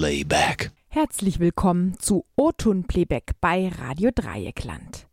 Playback. Herzlich willkommen zu O-Ton Playback bei Radio Dreieckland.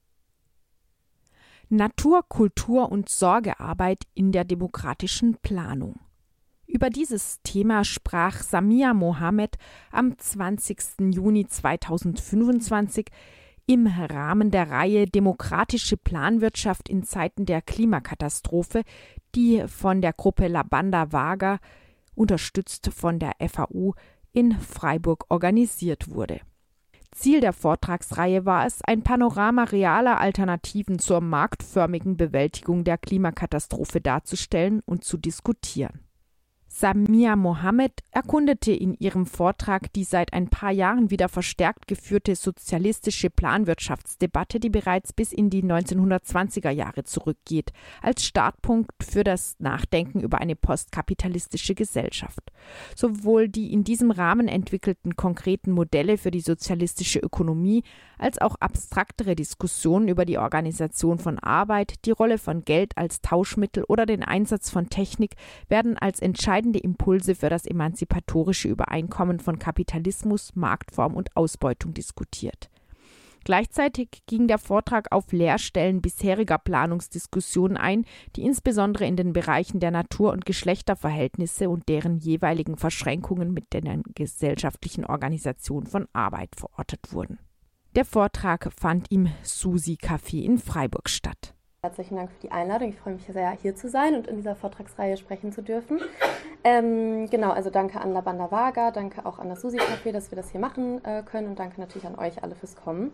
Natur, Kultur und Sorgearbeit in der demokratischen Planung. Über dieses Thema sprach Samia Mohammed am 20. Juni 2025 im Rahmen der Reihe Demokratische Planwirtschaft in Zeiten der Klimakatastrophe, die von der Gruppe Labanda Vaga, unterstützt von der FAU, in Freiburg organisiert wurde. Ziel der Vortragsreihe war es, ein Panorama realer Alternativen zur marktförmigen Bewältigung der Klimakatastrophe darzustellen und zu diskutieren. Samia Mohammed erkundete in ihrem Vortrag die seit ein paar Jahren wieder verstärkt geführte sozialistische Planwirtschaftsdebatte, die bereits bis in die 1920er Jahre zurückgeht, als Startpunkt für das Nachdenken über eine postkapitalistische Gesellschaft. Sowohl die in diesem Rahmen entwickelten konkreten Modelle für die sozialistische Ökonomie als auch abstraktere Diskussionen über die Organisation von Arbeit, die Rolle von Geld als Tauschmittel oder den Einsatz von Technik werden als entscheidende Impulse für das emanzipatorische Übereinkommen von Kapitalismus, Marktform und Ausbeutung diskutiert. Gleichzeitig ging der Vortrag auf Leerstellen bisheriger Planungsdiskussionen ein, die insbesondere in den Bereichen der Natur- und Geschlechterverhältnisse und deren jeweiligen Verschränkungen mit der gesellschaftlichen Organisation von Arbeit verortet wurden. Der Vortrag fand im Susi Café in Freiburg statt. Herzlichen Dank für die Einladung. Ich freue mich sehr, hier zu sein und in dieser Vortragsreihe sprechen zu dürfen. Also danke an Labanda Vaga, danke auch an das Susi Café, dass wir das hier machen können und danke natürlich an euch alle fürs Kommen.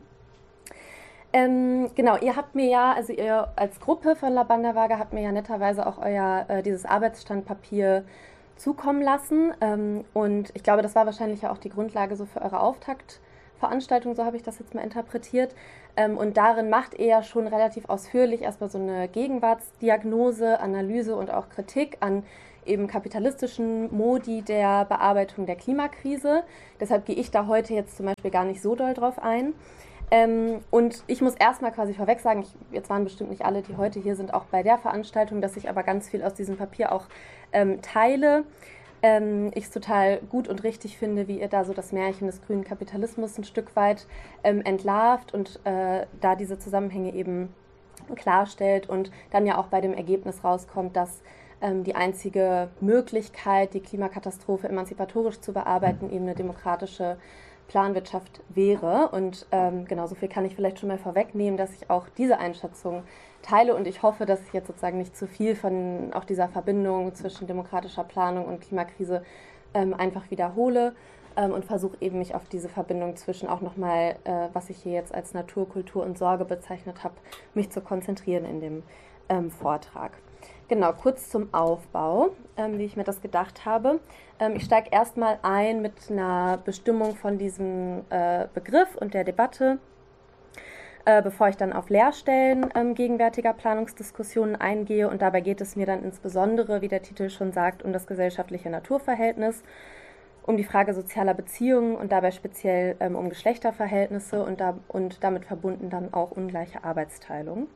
Ihr habt mir ja, also ihr als Gruppe von Labanda Vaga habt mir ja netterweise auch dieses Arbeitsstandpapier zukommen lassen und ich glaube, das war wahrscheinlich ja auch die Grundlage so für eure Auftaktveranstaltung, so habe ich das jetzt mal interpretiert. Und darin macht ihr ja schon relativ ausführlich erstmal so eine Gegenwartsdiagnose, Analyse und auch Kritik an eben kapitalistischen Modi der Bearbeitung der Klimakrise. Deshalb gehe ich da heute jetzt zum Beispiel gar nicht so doll drauf ein. Und ich muss erstmal quasi vorweg sagen, jetzt waren bestimmt nicht alle, die heute hier sind, auch bei der Veranstaltung, dass ich aber ganz viel aus diesem Papier auch teile. Ich es total gut und richtig finde, wie ihr da so das Märchen des grünen Kapitalismus ein Stück weit entlarvt und da diese Zusammenhänge eben klarstellt und dann ja auch bei dem Ergebnis rauskommt, dass die einzige Möglichkeit, die Klimakatastrophe emanzipatorisch zu bearbeiten, eben eine demokratische Planwirtschaft wäre. Und so viel kann ich vielleicht schon mal vorwegnehmen, dass ich auch diese Einschätzung teile und ich hoffe, dass ich jetzt sozusagen nicht zu viel von auch dieser Verbindung zwischen demokratischer Planung und Klimakrise einfach wiederhole und versuche eben mich auf diese Verbindung zwischen auch nochmal, was ich hier jetzt als Natur, Kultur und Sorge bezeichnet habe, mich zu konzentrieren in dem Vortrag. Genau, kurz zum Aufbau, wie ich mir das gedacht habe. Ich steige erstmal ein mit einer Bestimmung von diesem Begriff und der Debatte, bevor ich dann auf Leerstellen gegenwärtiger Planungsdiskussionen eingehe. Und dabei geht es mir dann insbesondere, wie der Titel schon sagt, um das gesellschaftliche Naturverhältnis, um die Frage sozialer Beziehungen und dabei speziell um Geschlechterverhältnisse und damit verbunden dann auch ungleiche Arbeitsteilung.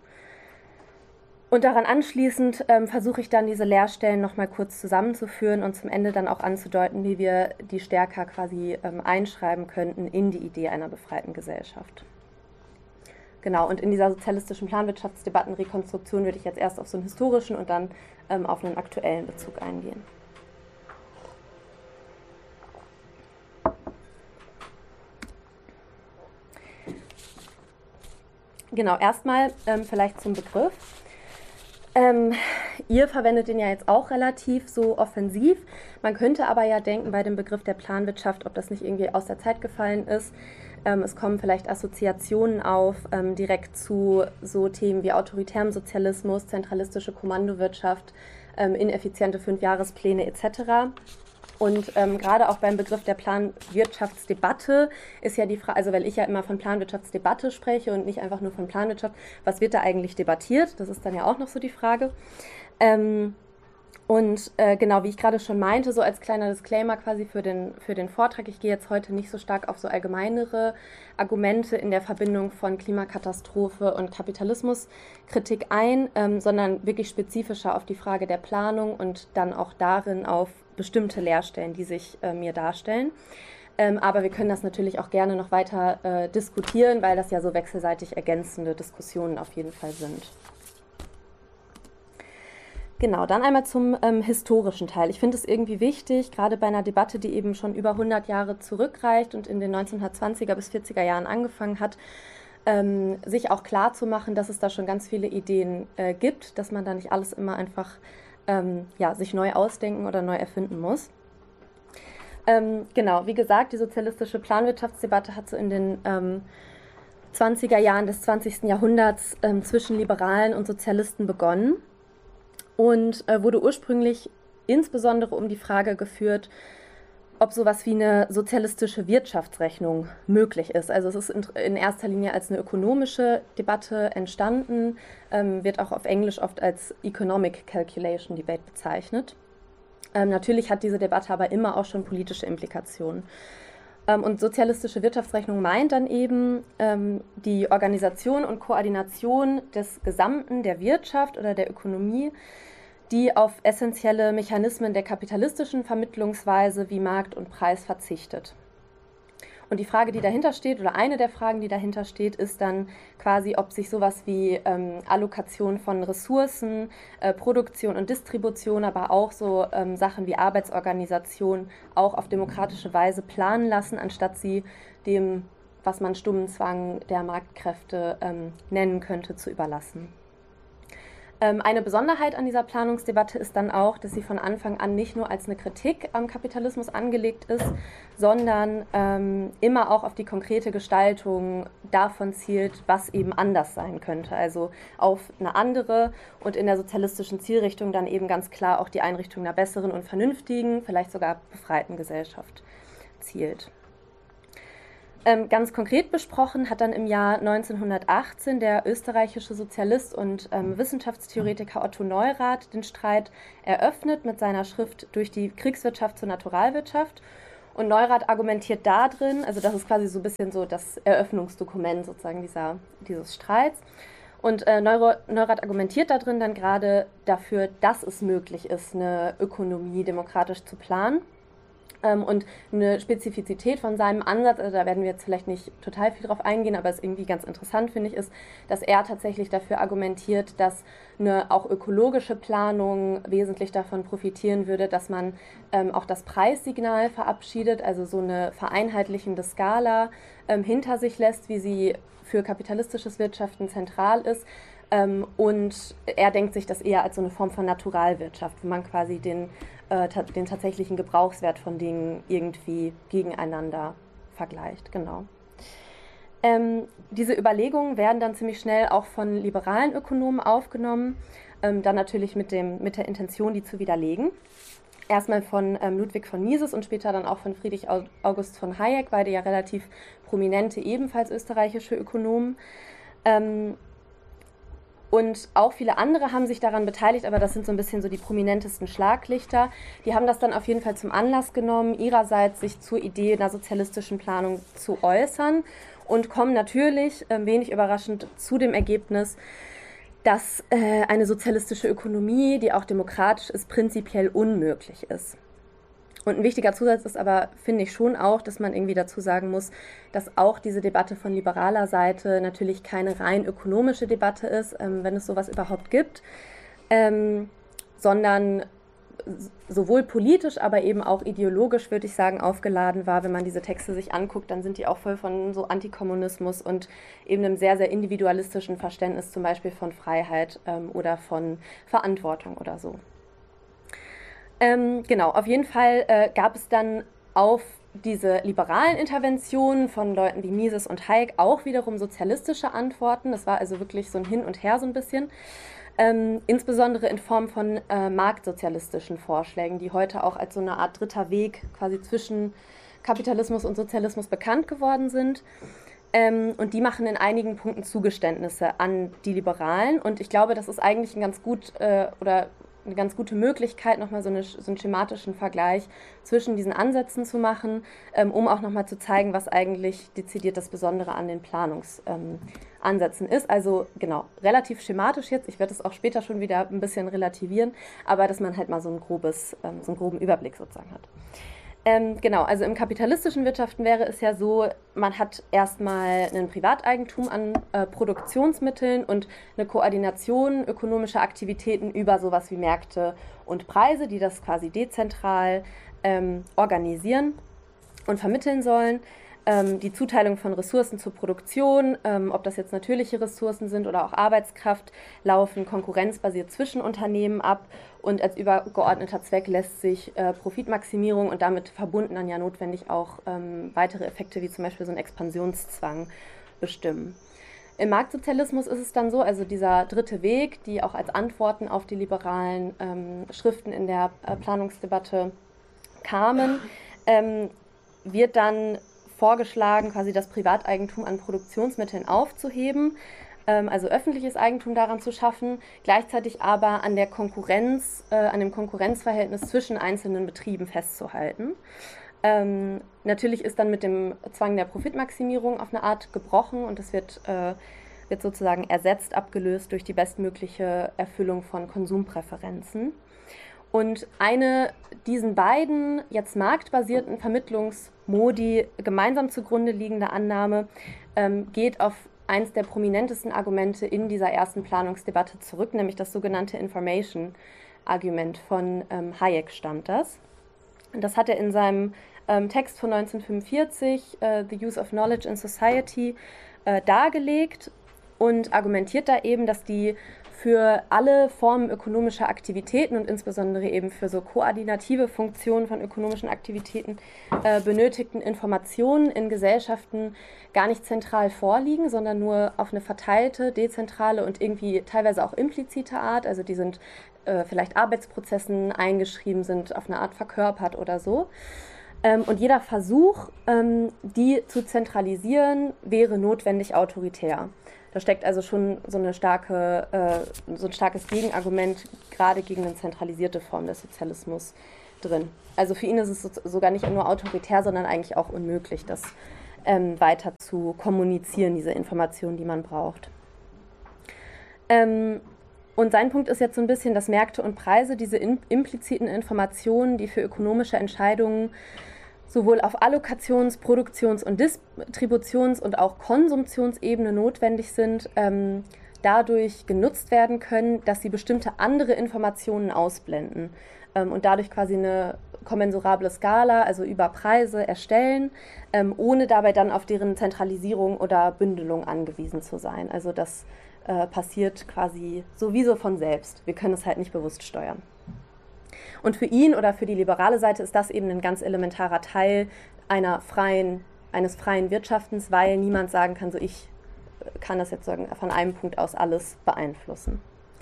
Und daran anschließend versuche ich dann diese Leerstellen nochmal kurz zusammenzuführen und zum Ende dann auch anzudeuten, wie wir die stärker quasi einschreiben könnten in die Idee einer befreiten Gesellschaft. Genau, und in dieser sozialistischen Planwirtschaftsdebattenrekonstruktion würde ich jetzt erst auf so einen historischen und dann auf einen aktuellen Bezug eingehen. Genau, erstmal vielleicht zum Begriff. Ihr verwendet den ja jetzt auch relativ so offensiv. Man könnte aber ja denken bei dem Begriff der Planwirtschaft, ob das nicht irgendwie aus der Zeit gefallen ist. Es kommen vielleicht Assoziationen auf, direkt zu so Themen wie autoritärem Sozialismus, zentralistische Kommandowirtschaft, ineffiziente 5-Jahrespläne etc. Und gerade auch beim Begriff der Planwirtschaftsdebatte ist ja die Frage, also weil ich ja immer von Planwirtschaftsdebatte spreche und nicht einfach nur von Planwirtschaft, was wird da eigentlich debattiert? Das ist dann ja auch noch so die Frage. Wie ich gerade schon meinte, so als kleiner Disclaimer quasi für den Vortrag, ich gehe jetzt heute nicht so stark auf so allgemeinere Argumente in der Verbindung von Klimakatastrophe und Kapitalismuskritik ein, sondern wirklich spezifischer auf die Frage der Planung und dann auch darin auf bestimmte Leerstellen, die sich mir darstellen. Aber wir können das natürlich auch gerne noch weiter diskutieren, weil das ja so wechselseitig ergänzende Diskussionen auf jeden Fall sind. Genau, dann einmal zum historischen Teil. Ich finde es irgendwie wichtig, gerade bei einer Debatte, die eben schon über 100 Jahre zurückreicht und in den 1920er bis 40er Jahren angefangen hat, sich auch klar zu machen, dass es da schon ganz viele Ideen gibt, dass man da nicht alles immer einfach sich neu ausdenken oder neu erfinden muss. Genau, wie gesagt, die sozialistische Planwirtschaftsdebatte hat so in den 20er Jahren des 20. Jahrhunderts zwischen Liberalen und Sozialisten begonnen und wurde ursprünglich insbesondere um die Frage geführt, ob sowas wie eine sozialistische Wirtschaftsrechnung möglich ist. Also es ist in erster Linie als eine ökonomische Debatte entstanden, wird auch auf Englisch oft als Economic Calculation Debate bezeichnet. Natürlich hat diese Debatte aber immer auch schon politische Implikationen. Und sozialistische Wirtschaftsrechnung meint dann eben die Organisation und Koordination des Gesamten der Wirtschaft oder der Ökonomie, die auf essentielle Mechanismen der kapitalistischen Vermittlungsweise wie Markt und Preis verzichtet. Und die Frage, die dahinter steht, oder eine der Fragen, die dahinter steht, ist dann quasi, ob sich sowas wie Allokation von Ressourcen, Produktion und Distribution, aber auch so Sachen wie Arbeitsorganisation auch auf demokratische Weise planen lassen, anstatt sie dem, was man stummen Zwang der Marktkräfte nennen könnte, zu überlassen. Eine Besonderheit an dieser Planungsdebatte ist dann auch, dass sie von Anfang an nicht nur als eine Kritik am Kapitalismus angelegt ist, sondern immer auch auf die konkrete Gestaltung davon zielt, was eben anders sein könnte. Also auf eine andere und in der sozialistischen Zielrichtung dann eben ganz klar auch die Einrichtung einer besseren und vernünftigen, vielleicht sogar befreiten Gesellschaft zielt. Ganz konkret besprochen hat dann im Jahr 1918 der österreichische Sozialist und Wissenschaftstheoretiker Otto Neurath den Streit eröffnet mit seiner Schrift Durch die Kriegswirtschaft zur Naturalwirtschaft. Und Neurath argumentiert da drin, also das ist quasi so ein bisschen so das Eröffnungsdokument sozusagen dieses Streits. Und Neurath argumentiert da drin dann gerade dafür, dass es möglich ist, eine Ökonomie demokratisch zu planen. Und eine Spezifizität von seinem Ansatz, also da werden wir jetzt vielleicht nicht total viel drauf eingehen, aber es irgendwie ganz interessant, finde ich, ist, dass er tatsächlich dafür argumentiert, dass eine auch ökologische Planung wesentlich davon profitieren würde, dass man auch das Preissignal verabschiedet, also so eine vereinheitlichende Skala hinter sich lässt, wie sie für kapitalistisches Wirtschaften zentral ist. Und er denkt sich das eher als so eine Form von Naturalwirtschaft, wo man quasi den tatsächlichen Gebrauchswert von Dingen irgendwie gegeneinander vergleicht. Genau. Diese Überlegungen werden dann ziemlich schnell auch von liberalen Ökonomen aufgenommen, dann natürlich mit der Intention, die zu widerlegen. Erstmal von Ludwig von Mises und später dann auch von Friedrich August von Hayek, beide ja relativ prominente, ebenfalls österreichische Ökonomen. Und auch viele andere haben sich daran beteiligt, aber das sind so ein bisschen so die prominentesten Schlaglichter. Die haben das dann auf jeden Fall zum Anlass genommen, ihrerseits sich zur Idee einer sozialistischen Planung zu äußern und kommen natürlich, wenig überraschend, zu dem Ergebnis, dass eine sozialistische Ökonomie, die auch demokratisch ist, prinzipiell unmöglich ist. Und ein wichtiger Zusatz ist aber, finde ich schon auch, dass man irgendwie dazu sagen muss, dass auch diese Debatte von liberaler Seite natürlich keine rein ökonomische Debatte ist, wenn es sowas überhaupt gibt, sondern sowohl politisch, aber eben auch ideologisch, würde ich sagen, aufgeladen war. Wenn man diese Texte sich anguckt, dann sind die auch voll von so Antikommunismus und eben einem sehr, sehr individualistischen Verständnis, zum Beispiel von Freiheit oder von Verantwortung oder so. Genau, auf jeden Fall gab es dann auf diese liberalen Interventionen von Leuten wie Mises und Hayek auch wiederum sozialistische Antworten. Das war also wirklich so ein Hin und Her so ein bisschen. Insbesondere in Form von marktsozialistischen Vorschlägen, die heute auch als so eine Art dritter Weg quasi zwischen Kapitalismus und Sozialismus bekannt geworden sind. Und die machen in einigen Punkten Zugeständnisse an die Liberalen. Und ich glaube, das ist eigentlich eine ganz gute Möglichkeit, nochmal so einen schematischen Vergleich zwischen diesen Ansätzen zu machen, um auch nochmal zu zeigen, was eigentlich dezidiert das Besondere an den Planungsansätzen ist. Also genau, relativ schematisch jetzt, ich werde es auch später schon wieder ein bisschen relativieren, aber dass man halt mal so einen groben Überblick sozusagen hat. Genau, also im kapitalistischen Wirtschaften wäre es ja so, man hat erstmal ein Privateigentum an Produktionsmitteln und eine Koordination ökonomischer Aktivitäten über sowas wie Märkte und Preise, die das quasi dezentral organisieren und vermitteln sollen. Die Zuteilung von Ressourcen zur Produktion, ob das jetzt natürliche Ressourcen sind oder auch Arbeitskraft, laufen konkurrenzbasiert zwischen Unternehmen ab und als übergeordneter Zweck lässt sich Profitmaximierung und damit verbunden dann ja notwendig auch weitere Effekte wie zum Beispiel so ein Expansionszwang bestimmen. Im Marktsozialismus ist es dann so, also dieser dritte Weg, die auch als Antworten auf die liberalen Schriften in der Planungsdebatte kamen, wird dann vorgeschlagen, quasi das Privateigentum an Produktionsmitteln aufzuheben, also öffentliches Eigentum daran zu schaffen, gleichzeitig aber an der Konkurrenz, an dem Konkurrenzverhältnis zwischen einzelnen Betrieben festzuhalten. Natürlich ist dann mit dem Zwang der Profitmaximierung auf eine Art gebrochen und das wird sozusagen ersetzt, abgelöst durch die bestmögliche Erfüllung von Konsumpräferenzen. Und eine diesen beiden jetzt marktbasierten Vermittlungsmodi gemeinsam zugrunde liegende Annahme geht auf eins der prominentesten Argumente in dieser ersten Planungsdebatte zurück, nämlich das sogenannte Information-Argument. Von Hayek stammt das. Und das hat er in seinem Text von 1945, The Use of Knowledge in Society, dargelegt und argumentiert da eben, dass die für alle Formen ökonomischer Aktivitäten und insbesondere eben für so koordinative Funktionen von ökonomischen Aktivitäten benötigten Informationen in Gesellschaften gar nicht zentral vorliegen, sondern nur auf eine verteilte, dezentrale und irgendwie teilweise auch implizite Art, also die sind vielleicht Arbeitsprozessen eingeschrieben, sind auf eine Art verkörpert oder so. Und jeder Versuch, die zu zentralisieren, wäre notwendig autoritär. Da steckt also schon so ein starkes Gegenargument gerade gegen eine zentralisierte Form des Sozialismus drin. Also für ihn ist es sogar nicht nur autoritär, sondern eigentlich auch unmöglich, das weiter zu kommunizieren, diese Informationen, die man braucht. Und sein Punkt ist jetzt so ein bisschen, dass Märkte und Preise, diese impliziten Informationen, die für ökonomische Entscheidungen sowohl auf Allokations-, Produktions- und Distributions- und auch Konsumptionsebene notwendig sind, dadurch genutzt werden können, dass sie bestimmte andere Informationen ausblenden und dadurch quasi eine kommensurable Skala, also über Preise, erstellen, ohne dabei dann auf deren Zentralisierung oder Bündelung angewiesen zu sein. Also das passiert quasi sowieso von selbst. Wir können es halt nicht bewusst steuern. Und für ihn oder für die liberale Seite ist das eben ein ganz elementarer Teil eines freien Wirtschaftens, weil niemand sagen kann, so ich kann das jetzt sagen, von einem Punkt aus alles beeinflussen.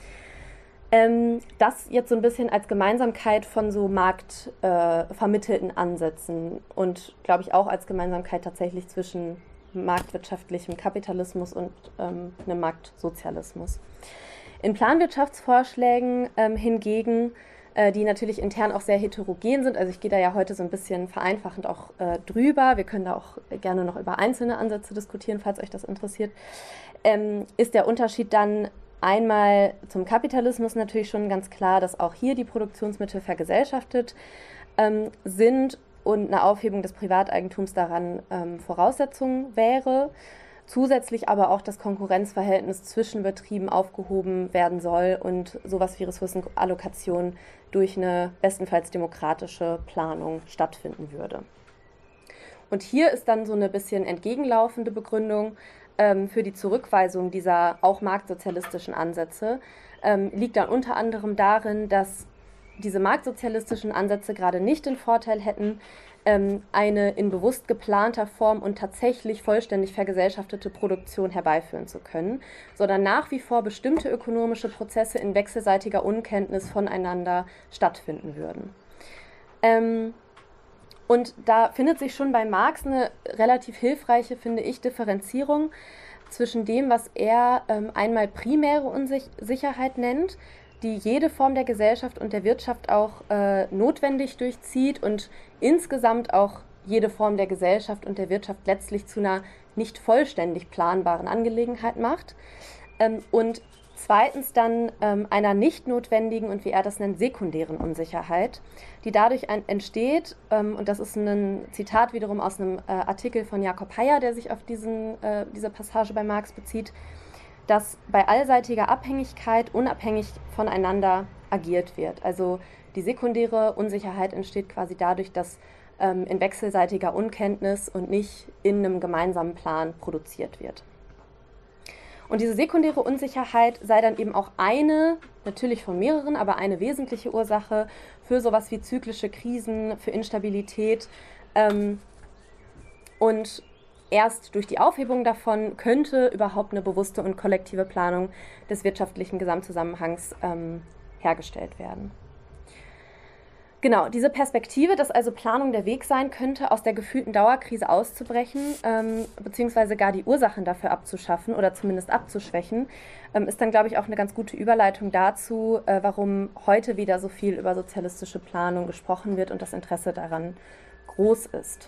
Das jetzt so ein bisschen als Gemeinsamkeit von so marktvermittelten Ansätzen und glaube ich auch als Gemeinsamkeit tatsächlich zwischen marktwirtschaftlichem Kapitalismus und einem Marktsozialismus. In Planwirtschaftsvorschlägen hingegen, die natürlich intern auch sehr heterogen sind, also ich gehe da ja heute so ein bisschen vereinfachend auch drüber, wir können da auch gerne noch über einzelne Ansätze diskutieren, falls euch das interessiert, ist der Unterschied dann einmal zum Kapitalismus natürlich schon ganz klar, dass auch hier die Produktionsmittel vergesellschaftet sind und eine Aufhebung des Privateigentums daran Voraussetzung wäre. Zusätzlich aber auch das Konkurrenzverhältnis zwischen Betrieben aufgehoben werden soll und sowas wie Ressourcenallokation durch eine bestenfalls demokratische Planung stattfinden würde. Und hier ist dann so eine bisschen entgegenlaufende Begründung für die Zurückweisung dieser auch marktsozialistischen Ansätze, liegt dann unter anderem darin, dass diese marktsozialistischen Ansätze gerade nicht den Vorteil hätten, eine in bewusst geplanter Form und tatsächlich vollständig vergesellschaftete Produktion herbeiführen zu können, sondern nach wie vor bestimmte ökonomische Prozesse in wechselseitiger Unkenntnis voneinander stattfinden würden. Und da findet sich schon bei Marx eine relativ hilfreiche, finde ich, Differenzierung zwischen dem, was er einmal primäre Unsicherheit nennt, die jede Form der Gesellschaft und der Wirtschaft auch notwendig durchzieht und insgesamt auch jede Form der Gesellschaft und der Wirtschaft letztlich zu einer nicht vollständig planbaren Angelegenheit macht. Und Zweitens dann einer nicht notwendigen und, wie er das nennt, sekundären Unsicherheit, die dadurch entsteht, und das ist ein Zitat wiederum aus einem Artikel von Jakob Heyer, der sich auf diese Passage bei Marx bezieht, dass bei allseitiger Abhängigkeit unabhängig voneinander agiert wird. Also die sekundäre Unsicherheit entsteht quasi dadurch, dass in wechselseitiger Unkenntnis und nicht in einem gemeinsamen Plan produziert wird. Und diese sekundäre Unsicherheit sei dann eben auch eine, natürlich von mehreren, aber eine wesentliche Ursache für sowas wie zyklische Krisen, für Instabilität. Und erst durch die Aufhebung davon könnte überhaupt eine bewusste und kollektive Planung des wirtschaftlichen Gesamtzusammenhangs hergestellt werden. Genau, diese Perspektive, dass also Planung der Weg sein könnte, aus der gefühlten Dauerkrise auszubrechen, beziehungsweise gar die Ursachen dafür abzuschaffen oder zumindest abzuschwächen, ist dann, glaube ich, auch eine ganz gute Überleitung dazu, warum heute wieder so viel über sozialistische Planung gesprochen wird und das Interesse daran groß ist.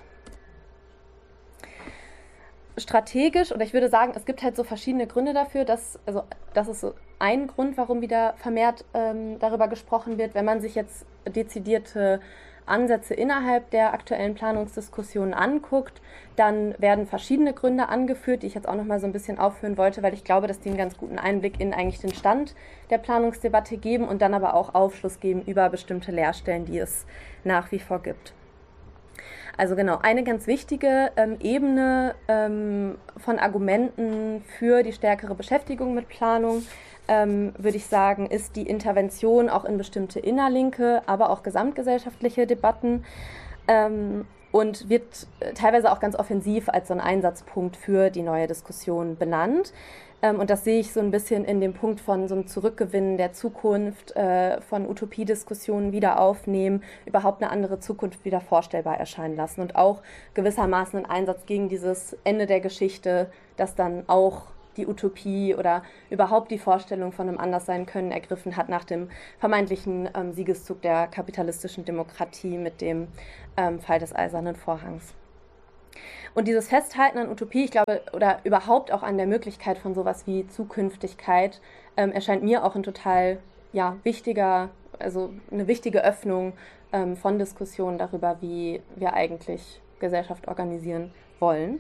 Strategisch, oder ich würde sagen, es gibt halt so verschiedene Gründe dafür, das ist so ein Grund, warum wieder vermehrt darüber gesprochen wird. Wenn man sich jetzt dezidierte Ansätze innerhalb der aktuellen Planungsdiskussionen anguckt, dann werden verschiedene Gründe angeführt, die ich jetzt auch noch mal so ein bisschen aufführen wollte, weil ich glaube, dass die einen ganz guten Einblick in eigentlich den Stand der Planungsdebatte geben und dann aber auch Aufschluss geben über bestimmte Leerstellen, die es nach wie vor gibt. Also genau, eine ganz wichtige Ebene von Argumenten für die stärkere Beschäftigung mit Planung, würde ich sagen, ist die Intervention auch in bestimmte innerlinke, aber auch gesamtgesellschaftliche Debatten und wird teilweise auch ganz offensiv als so ein Einsatzpunkt für die neue Diskussion benannt. Und das sehe ich so ein bisschen in dem Punkt von so einem Zurückgewinnen der Zukunft, von Utopiediskussionen wieder aufnehmen, überhaupt eine andere Zukunft wieder vorstellbar erscheinen lassen und auch gewissermaßen einen Einsatz gegen dieses Ende der Geschichte, das dann auch die Utopie oder überhaupt die Vorstellung von einem Anderssein-Können ergriffen hat nach dem vermeintlichen Siegeszug der kapitalistischen Demokratie mit dem Fall des Eisernen Vorhangs. Und dieses Festhalten an Utopie, ich glaube, oder überhaupt auch an der Möglichkeit von sowas wie Zukünftigkeit, erscheint mir auch ein total wichtiger, also eine wichtige Öffnung von Diskussionen darüber, wie wir eigentlich Gesellschaft organisieren wollen.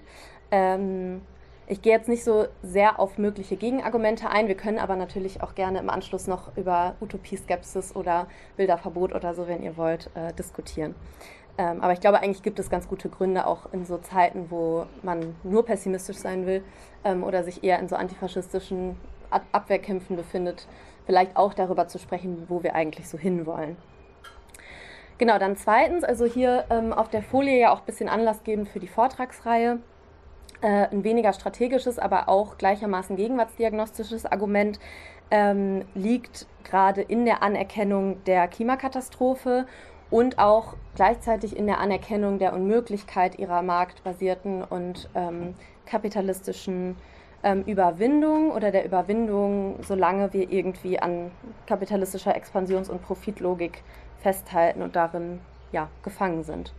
Ich gehe jetzt nicht so sehr auf mögliche Gegenargumente ein, wir können aber natürlich auch gerne im Anschluss noch über Utopie-Skepsis oder Bilderverbot oder so, wenn ihr wollt, diskutieren. Aber ich glaube, eigentlich gibt es ganz gute Gründe, auch in so Zeiten, wo man nur pessimistisch sein will oder sich eher in so antifaschistischen Abwehrkämpfen befindet, vielleicht auch darüber zu sprechen, wo wir eigentlich so hinwollen. Genau, dann zweitens, also hier auf der Folie ja auch ein bisschen Anlass geben für die Vortragsreihe. Ein weniger strategisches, aber auch gleichermaßen gegenwartsdiagnostisches Argument liegt gerade in der Anerkennung der Klimakatastrophe und auch gleichzeitig in der Anerkennung der Unmöglichkeit ihrer marktbasierten und kapitalistischen Überwindung oder der Überwindung, solange wir irgendwie an kapitalistischer Expansions- und Profitlogik festhalten und darin gefangen sind.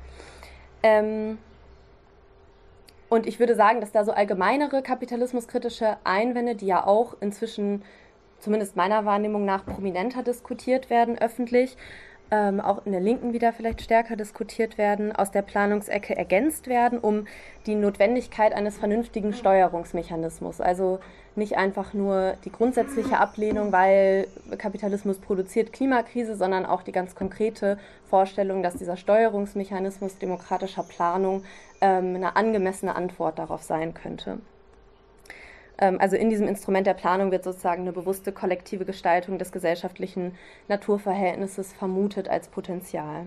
Und ich würde sagen, dass da so allgemeinere kapitalismuskritische Einwände, die ja auch inzwischen, zumindest meiner Wahrnehmung nach, prominenter diskutiert werden öffentlich, auch in der Linken wieder vielleicht stärker diskutiert werden, aus der Planungsecke ergänzt werden, um die Notwendigkeit eines vernünftigen Steuerungsmechanismus, also nicht einfach nur die grundsätzliche Ablehnung, weil Kapitalismus produziert Klimakrise, sondern auch die ganz konkrete Vorstellung, dass dieser Steuerungsmechanismus demokratischer Planung eine angemessene Antwort darauf sein könnte. Also in diesem Instrument der Planung wird sozusagen eine bewusste kollektive Gestaltung des gesellschaftlichen Naturverhältnisses vermutet als Potenzial.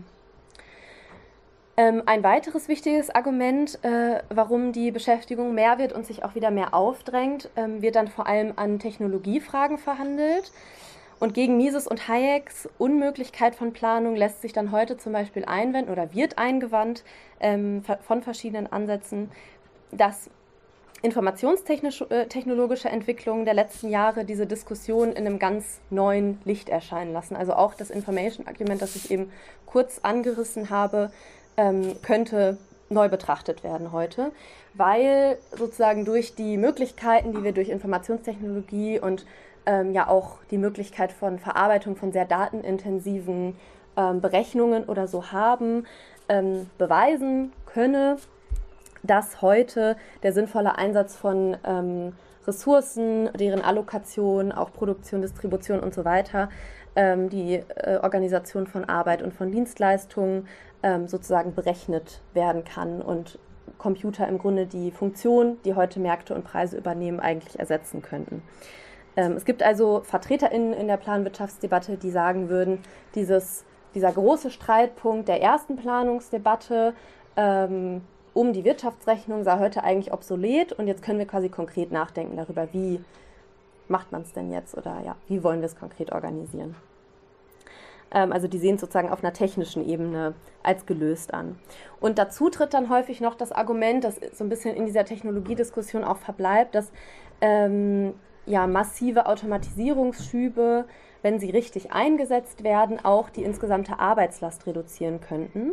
Ein weiteres wichtiges Argument, warum die Beschäftigung mehr wird und sich auch wieder mehr aufdrängt, wird dann vor allem an Technologiefragen verhandelt. Und gegen Mises und Hayeks Unmöglichkeit von Planung lässt sich dann heute zum Beispiel einwenden oder wird eingewandt von verschiedenen Ansätzen, dass informationstechnologische Entwicklungen der letzten Jahre diese Diskussion in einem ganz neuen Licht erscheinen lassen. Also auch das Information-Argument, das ich eben kurz angerissen habe, könnte neu betrachtet werden heute, weil sozusagen durch die Möglichkeiten, die wir durch Informationstechnologie und ja auch die Möglichkeit von Verarbeitung von sehr datenintensiven Berechnungen oder so haben, beweisen könne, dass heute der sinnvolle Einsatz von Ressourcen, deren Allokation, auch Produktion, Distribution und so weiter, die Organisation von Arbeit und von Dienstleistungen sozusagen berechnet werden kann und Computer im Grunde die Funktion, die heute Märkte und Preise übernehmen, eigentlich ersetzen könnten. Es gibt also VertreterInnen in der Planwirtschaftsdebatte, die sagen würden, dieser große Streitpunkt der ersten Planungsdebatte um die Wirtschaftsrechnung sei heute eigentlich obsolet und jetzt können wir quasi konkret nachdenken darüber, wie macht man es denn jetzt oder ja, wie wollen wir es konkret organisieren. Also die sehen es sozusagen auf einer technischen Ebene als gelöst an. Und dazu tritt dann häufig noch das Argument, das so ein bisschen in dieser Technologiediskussion auch verbleibt, dass ja, massive Automatisierungsschübe, wenn sie richtig eingesetzt werden, auch die insgesamte Arbeitslast reduzieren könnten.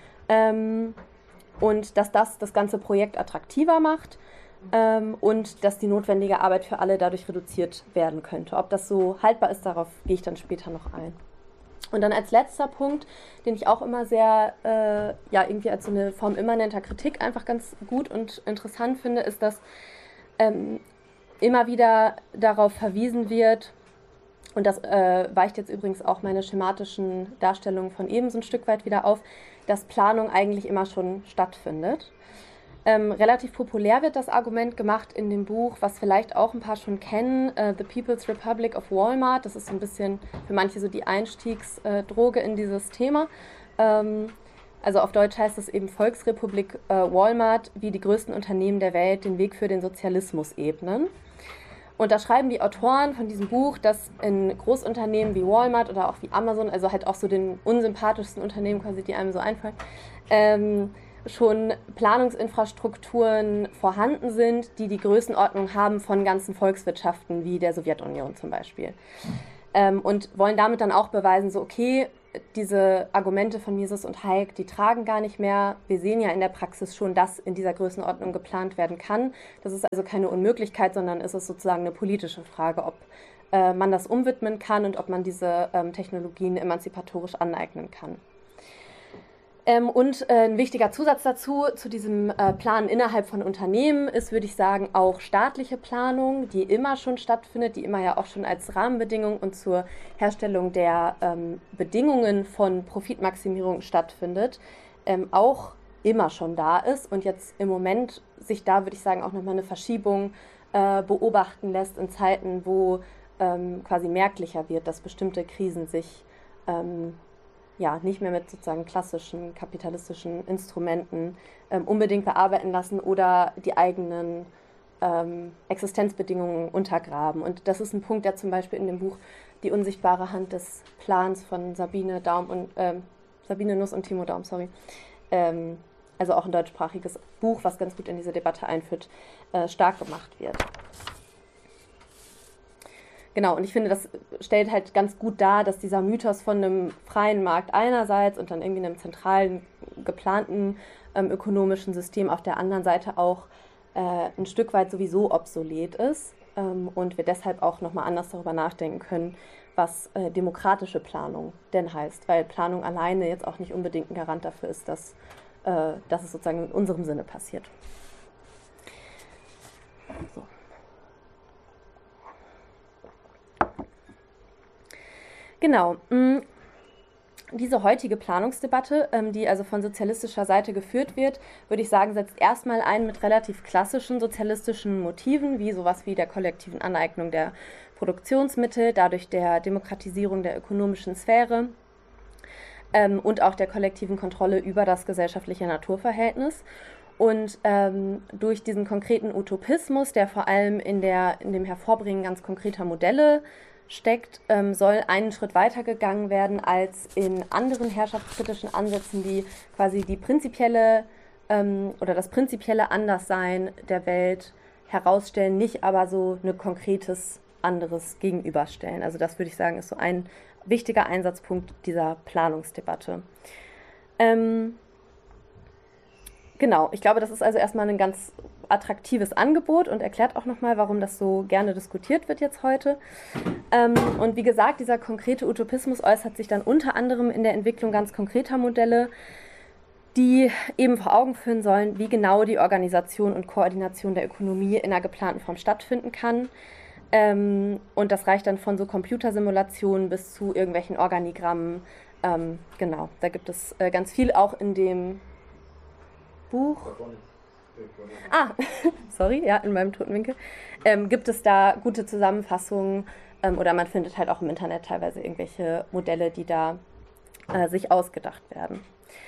Und dass das ganze Projekt attraktiver macht und dass die notwendige Arbeit für alle dadurch reduziert werden könnte. Ob das so haltbar ist, darauf gehe ich dann später noch ein. Und dann als letzter Punkt, den ich auch immer sehr, ja, irgendwie als so eine Form immanenter Kritik einfach ganz gut und interessant finde, ist, dass immer wieder darauf verwiesen wird, und das weicht jetzt übrigens auch meine schematischen Darstellungen von eben so ein Stück weit wieder auf, dass Planung eigentlich immer schon stattfindet. Relativ populär wird das Argument gemacht in dem Buch, was vielleicht auch ein paar schon kennen, The People's Republic of Walmart. Das ist so ein bisschen für manche so die Einstiegsdroge in dieses Thema. Also auf Deutsch heißt es eben Volksrepublik Walmart, wie die größten Unternehmen der Welt den Weg für den Sozialismus ebnen. Und da schreiben die Autoren von diesem Buch, dass in Großunternehmen wie Walmart oder auch wie Amazon, also halt auch so den unsympathischsten Unternehmen quasi, die einem so einfallen, schon Planungsinfrastrukturen vorhanden sind, die die Größenordnung haben von ganzen Volkswirtschaften wie der Sowjetunion zum Beispiel. Und wollen damit dann auch beweisen, so okay, diese Argumente von Mises und Hayek, die tragen gar nicht mehr. Wir sehen ja in der Praxis schon, dass in dieser Größenordnung geplant werden kann. Das ist also keine Unmöglichkeit, sondern ist es sozusagen eine politische Frage, ob man das umwidmen kann und ob man diese Technologien emanzipatorisch aneignen kann. Und ein wichtiger Zusatz dazu, zu diesem Planen innerhalb von Unternehmen ist, würde ich sagen, auch staatliche Planung, die immer schon stattfindet, die immer ja auch schon als Rahmenbedingung und zur Herstellung der Bedingungen von Profitmaximierung stattfindet, auch immer schon da ist und jetzt im Moment sich da, würde ich sagen, auch nochmal eine Verschiebung beobachten lässt in Zeiten, wo quasi merklicher wird, dass bestimmte Krisen sich ja, nicht mehr mit sozusagen klassischen kapitalistischen Instrumenten unbedingt bearbeiten lassen oder die eigenen Existenzbedingungen untergraben. Und das ist ein Punkt, der zum Beispiel in dem Buch Die unsichtbare Hand des Plans von Sabine Nuss und Timo Daum, also auch ein deutschsprachiges Buch, was ganz gut in diese Debatte einführt, stark gemacht wird. Genau, und ich finde, das stellt halt ganz gut dar, dass dieser Mythos von einem freien Markt einerseits und dann irgendwie einem zentralen, geplanten ökonomischen System auf der anderen Seite auch ein Stück weit sowieso obsolet ist und wir deshalb auch nochmal anders darüber nachdenken können, was demokratische Planung denn heißt, weil Planung alleine jetzt auch nicht unbedingt ein Garant dafür ist, dass es sozusagen in unserem Sinne passiert. So. Genau, diese heutige Planungsdebatte, die also von sozialistischer Seite geführt wird, würde ich sagen, setzt erstmal ein mit relativ klassischen sozialistischen Motiven, wie sowas wie der kollektiven Aneignung der Produktionsmittel, dadurch der Demokratisierung der ökonomischen Sphäre und auch der kollektiven Kontrolle über das gesellschaftliche Naturverhältnis. Und durch diesen konkreten Utopismus, der vor allem in dem Hervorbringen ganz konkreter Modelle steckt, soll einen Schritt weiter gegangen werden als in anderen herrschaftskritischen Ansätzen, die quasi die prinzipielle oder das prinzipielle Anderssein der Welt herausstellen, nicht aber so ein konkretes anderes gegenüberstellen. Also das würde ich sagen, ist so ein wichtiger Einsatzpunkt dieser Planungsdebatte. Genau, ich glaube, das ist also erstmal ein ganz attraktives Angebot und erklärt auch nochmal, warum das so gerne diskutiert wird jetzt heute. Und wie gesagt, dieser konkrete Utopismus äußert sich dann unter anderem in der Entwicklung ganz konkreter Modelle, die eben vor Augen führen sollen, wie genau die Organisation und Koordination der Ökonomie in einer geplanten Form stattfinden kann. Und das reicht dann von so Computersimulationen bis zu irgendwelchen Organigrammen. Genau, da gibt es ganz viel auch in dem Buch. Sorry, ja, in meinem toten Winkel. Gibt es da gute Zusammenfassungen oder man findet halt auch im Internet teilweise irgendwelche Modelle, die da sich ausgedacht werden.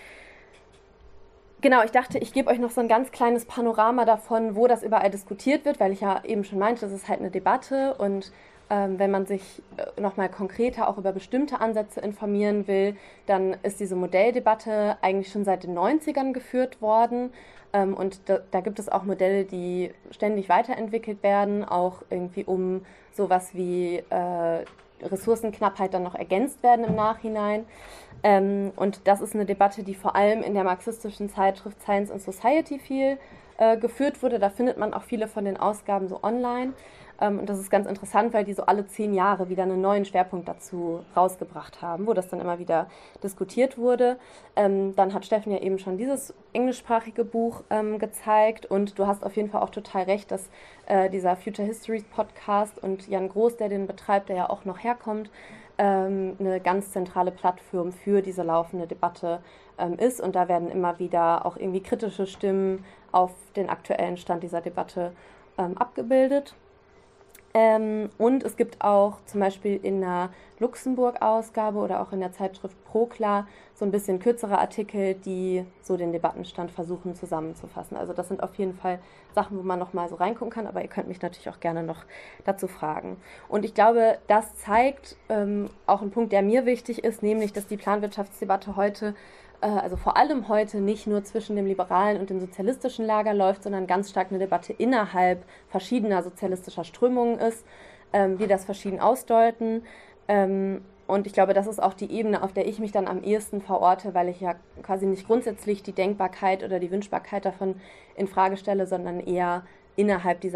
Genau, ich dachte, ich gebe euch noch so ein ganz kleines Panorama davon, wo das überall diskutiert wird, weil ich ja eben schon meinte, das ist halt eine Debatte und wenn man sich nochmal konkreter auch über bestimmte Ansätze informieren will, dann ist diese Modelldebatte eigentlich schon seit den 90ern geführt worden. Und da gibt es auch Modelle, die ständig weiterentwickelt werden, auch irgendwie um sowas wie Ressourcenknappheit dann noch ergänzt werden im Nachhinein. Und das ist eine Debatte, die vor allem in der marxistischen Zeitschrift Science and Society viel geführt wurde. Da findet man auch viele von den Ausgaben so online. Und das ist ganz interessant, weil die so alle 10 Jahre wieder einen neuen Schwerpunkt dazu rausgebracht haben, wo das dann immer wieder diskutiert wurde. Dann hat Steffen ja eben schon dieses englischsprachige Buch gezeigt und du hast auf jeden Fall auch total recht, dass dieser Future Histories Podcast und Jan Groß, der den betreibt, der ja auch noch herkommt, eine ganz zentrale Plattform für diese laufende Debatte ist und da werden immer wieder auch irgendwie kritische Stimmen auf den aktuellen Stand dieser Debatte abgebildet. Und es gibt auch zum Beispiel in der Luxemburg-Ausgabe oder auch in der Zeitschrift Prokla so ein bisschen kürzere Artikel, die so den Debattenstand versuchen zusammenzufassen. Also das sind auf jeden Fall Sachen, wo man nochmal so reingucken kann, aber ihr könnt mich natürlich auch gerne noch dazu fragen. Und ich glaube, das zeigt auch einen Punkt, der mir wichtig ist, nämlich, dass die Planwirtschaftsdebatte heute also vor allem heute nicht nur zwischen dem liberalen und dem sozialistischen Lager läuft, sondern ganz stark eine Debatte innerhalb verschiedener sozialistischer Strömungen ist, die das verschieden ausdeuten. Und ich glaube, das ist auch die Ebene, auf der ich mich dann am ehesten verorte, weil ich ja quasi nicht grundsätzlich die Denkbarkeit oder die Wünschbarkeit davon in Frage stelle, sondern eher innerhalb dieser